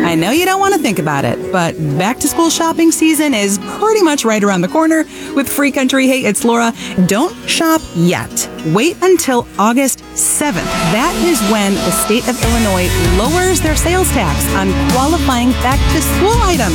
I know you don't want to think about it, but back to school shopping season is pretty much right around the corner with Free Country. Hey, it's Laura. Don't shop yet. Wait until August 7th. That is when the state of Illinois lowers their sales tax on qualifying back to school items.